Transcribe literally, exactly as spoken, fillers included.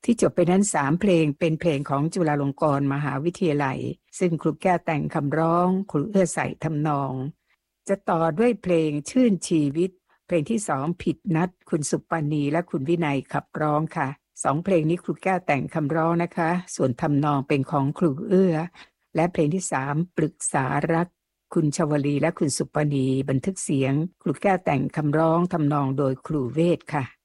ที่จบไปนั้นสามเพลงเป็นเพลงของจุฬาลงกรณ์มหาวิทยาลัยซึ่งครูแก้วแต่งคำร้องครูเอื้อใส่ทำนองจะต่อด้วยเพลงชื่นชีวิตเพลงที่สองผิดนัดคุณสุปณีและคุณวินัยขับร้องค่ะสองเพลงนี้ครูแก้วแต่งคำร้องนะคะส่วนทำนองเป็นของครูเอื้อและเพลงที่สามปรึกษารักคุณชวลีและคุณสุปณีบันทึกเสียงครูแก้วแต่งคำร้องทำนองโดยครูเวทค่ะ